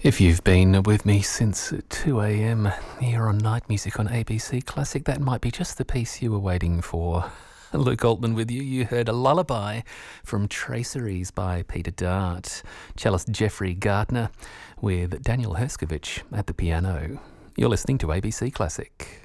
If you've been with me since 2 a.m. here on Night Music on ABC Classic, that might be just the piece you were waiting for. Luke Altman with you. You heard a lullaby from Traceries by Peter Dart. Cellist Jeffrey Gardner with Daniel Herskovich at the piano. You're listening to ABC Classic.